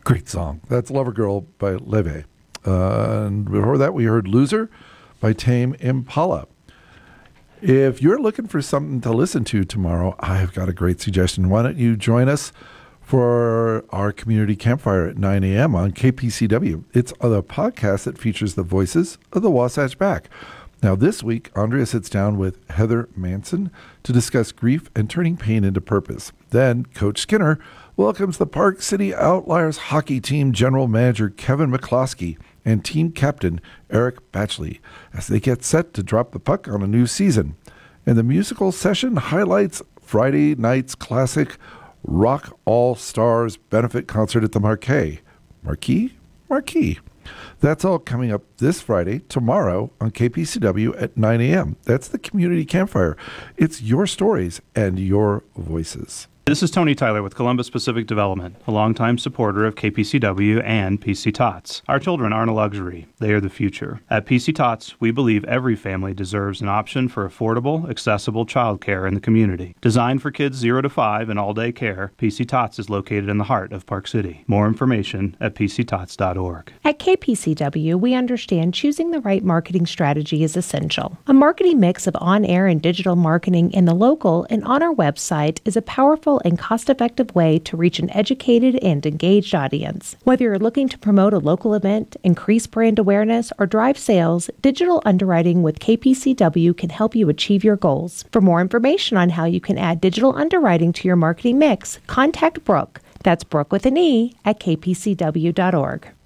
Great song. That's Lover Girl by Leve. And before that, we heard Loser by Tame Impala. If you're looking for something to listen to tomorrow, I've got a great suggestion. Why don't you join us for our community campfire at 9 a.m. on KPCW? It's the podcast that features the voices of the Wasatch Back. Now, this week, Andrea sits down with Heather Manson to discuss grief and turning pain into purpose. Then, Coach Skinner welcomes the Park City Outliers hockey team general manager Kevin McCloskey and team captain Eric Batchley as they get set to drop the puck on a new season. And the musical session highlights Friday night's classic Rock All Stars benefit concert at the Marquee. Marquee. That's all coming up this Friday, tomorrow on KPCW at 9 a.m. That's the Community Campfire. It's your stories and your voices. This is Tony Tyler with Columbus Pacific Development, a longtime supporter of KPCW and PC Tots. Our children aren't a luxury. They are the future. At PC Tots, we believe every family deserves an option for affordable, accessible childcare in the community. Designed for kids 0 to 5 and all-day care, PC Tots is located in the heart of Park City. More information at pctots.org. At KPCW, we understand choosing the right marketing strategy is essential. A marketing mix of on-air and digital marketing in the local and on our website is a powerful and cost-effective way to reach an educated and engaged audience. Whether you're looking to promote a local event, increase brand awareness, or drive sales, digital underwriting with KPCW can help you achieve your goals. For more information on how you can add digital underwriting to your marketing mix, contact Brooke. That's Brooke with an E at kpcw.org.